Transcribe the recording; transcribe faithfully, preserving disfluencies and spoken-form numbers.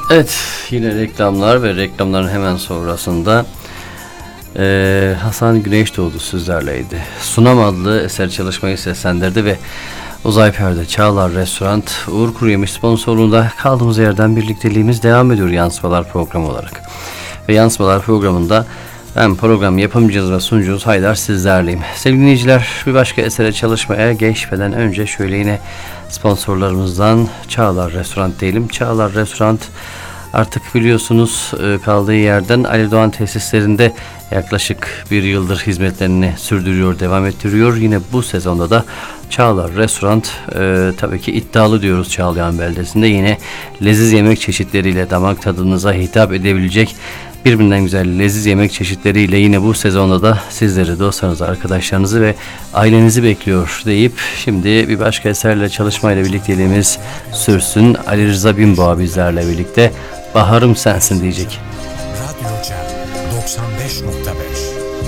Evet, yine reklamlar ve reklamların hemen sonrasında e, Hasan Güneşdoğdu sizlerleydi. Sunam adlı eser çalışmayı seslendirdi ve Uzay Perde, Çağlar Restoran, Uğur Kuruyemiş sponsorluğunda kaldığımız yerden birlikteliğimiz devam ediyor Yansımalar programı olarak. Ve Yansımalar programında ben program yapımcınız ve sunucunuz Haydar sizlerleyim. Sevgili dinleyiciler, bir başka esere çalışmaya geçmeden önce şöyle yine sponsorlarımızdan Çağlar Restoran diyelim. Çağlar Restoran artık biliyorsunuz kaldığı yerden Ali Doğan tesislerinde yaklaşık bir yıldır hizmetlerini sürdürüyor, devam ettiriyor. Yine bu sezonda da Çağlar Restoran e, tabii ki iddialı diyoruz Çağlayan beldesinde. Yine leziz yemek çeşitleriyle damak tadınıza hitap edebilecek birbirinden güzel leziz yemek çeşitleriyle yine bu sezonda da sizleri, dostlarınızı, arkadaşlarınızı ve ailenizi bekliyor deyip şimdi bir başka eserle çalışmayla birlikteliğimiz sürsün. Ali Rıza Binboğa bizlerle birlikte Baharım Sensin diyecek. Radyo Cem doksan beş nokta beş